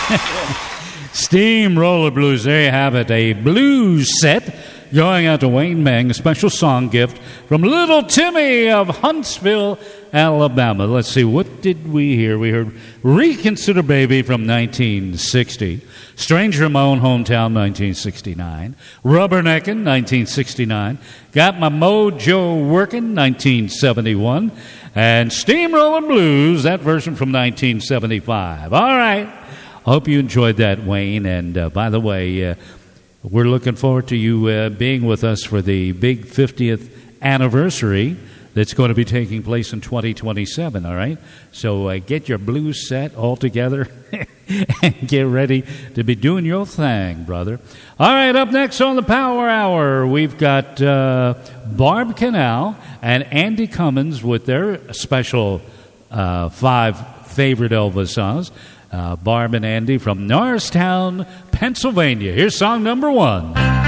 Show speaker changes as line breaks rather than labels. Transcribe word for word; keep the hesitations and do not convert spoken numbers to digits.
Steamroller Blues, there you have it, a blues set going out to Wayne Meng, a special song gift from Little Timmy of Huntsville, Alabama. Let's see, what did we hear? We heard Reconsider Baby from nineteen sixty, Stranger in My Own Hometown, nineteen sixty-nine, Rubberneckin', nineteen sixty-nine, Got My Mojo Workin', nineteen seventy-one, and Steamroller Blues, that version from nineteen seventy-five. All right. Hope you enjoyed that, Wayne. And uh, by the way, uh, we're looking forward to you uh, being with us for the big fiftieth anniversary that's going to be taking place in twenty twenty-seven, all right? So uh, get your blues set all together and get ready to be doing your thing, brother. All right, up next on the Power Hour, we've got uh, Barb Canal and Andy Cummins with their special uh, five favorite Elvis songs. Uh, Barb and Andy from Norristown, Pennsylvania. Here's song number one.